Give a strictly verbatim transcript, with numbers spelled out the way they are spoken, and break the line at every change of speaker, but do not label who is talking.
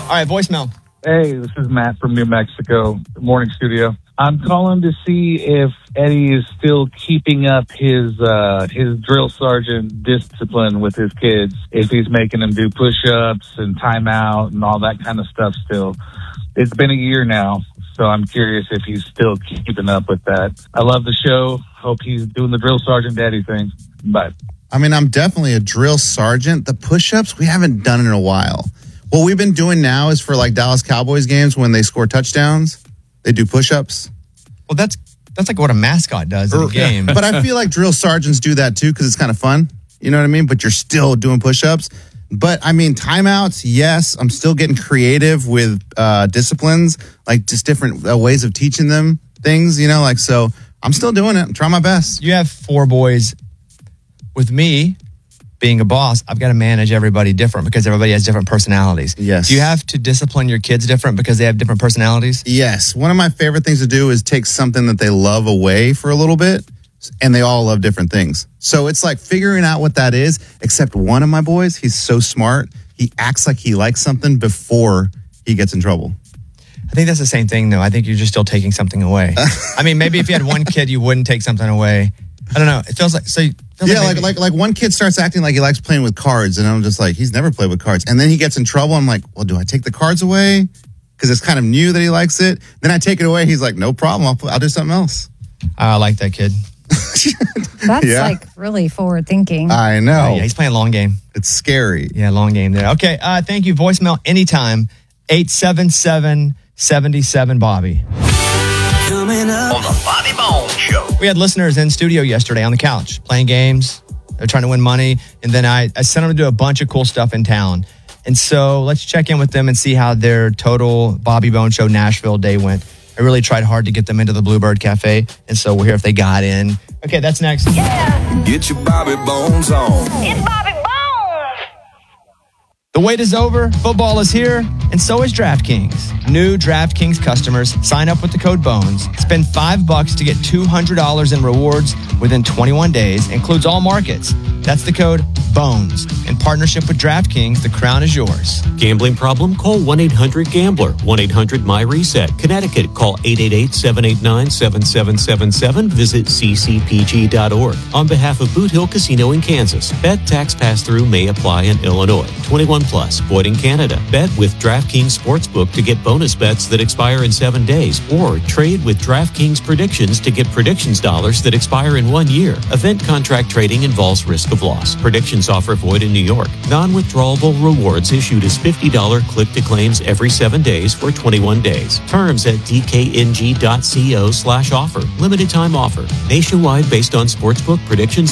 All right, voicemail.
Hey, this is Matt from New Mexico, Morning Studio. I'm calling to see if Eddie is still keeping up his uh, his drill sergeant discipline with his kids, if he's making them do push-ups and timeout and all that kind of stuff still. It's been a year now, so I'm curious if he's still keeping up with that. I love the show. Hope he's doing the drill sergeant daddy thing. Bye.
I mean, I'm definitely a drill sergeant. The push-ups, we haven't done in a while. What we've been doing now is for like Dallas Cowboys games when they score touchdowns, they do push-ups.
Well, that's that's like what a mascot does in a game.
But I feel like drill sergeants do that too because it's kind of fun. You know what I mean? But you're still doing push-ups. But I mean, timeouts, yes. I'm still getting creative with uh, disciplines, like just different uh, ways of teaching them things, you know, like so I'm still doing it. I'm trying my best.
You have four boys. With me being a boss, I've got to manage everybody different because everybody has different personalities.
Yes.
Do you have to discipline your kids different because they have different personalities?
Yes. One of my favorite things to do is take something that they love away for a little bit, and they all love different things. So it's like figuring out what that is, except one of my boys, he's so smart. He acts like he likes something before he gets in trouble.
I think that's the same thing, though. I think you're just still taking something away. I mean, maybe if you had one kid, you wouldn't take something away. I don't know. It feels like... so.
Yeah, like, like like one kid starts acting like he likes playing with cards, and I'm just like, he's never played with cards. And then he gets in trouble. I'm like, well, do I take the cards away? Because it's kind of new that he likes it. Then I take it away. He's like, no problem. I'll, I'll do something else.
I like that kid.
That's
Yeah.
like really forward thinking.
I know.
Oh, yeah, he's playing long game.
It's scary.
Yeah, long game there. Okay, uh, thank you. Voicemail anytime. eight seven seven, seven seven, Bobby.
Coming up
On the Bobby Bones Show.
We had listeners in studio yesterday on the couch playing games. They're trying to win money. And then I, I sent them to do a bunch of cool stuff in town. And so let's check in with them and see how their total Bobby Bones Show Nashville day went. I really tried hard to get them into the Bluebird Cafe. And so we'll hear if they got in. Okay, that's next.
Yeah. Get your Bobby Bones on.
It's Bobby Bones.
The wait is over, football is here, and so is DraftKings. New DraftKings customers sign up with the code BONES. Spend five bucks to get two hundred dollars in rewards within twenty-one days. Includes all markets. That's the code BONES. In partnership with DraftKings, the crown is yours.
Gambling problem? Call one eight hundred gambler. one eight hundred my reset. Connecticut, call eight eight eight, seven eight nine, seven seven seven seven. Visit c c p g dot org. On behalf of Boot Hill Casino in Kansas, bet tax pass-through may apply in Illinois. twenty-one plus, void in Canada. Bet with DraftKings Sportsbook to get bonus bets that expire in seven days. Or trade with DraftKings Predictions to get predictions dollars that expire in one year. Event contract trading involves risk of loss. Predictions offer void in New York. Non-withdrawable rewards issued as fifty dollars click-to-claims every seven days for twenty-one days. Terms at d k n g dot co slash offer. Limited time offer. Nationwide based on Sportsbook predictions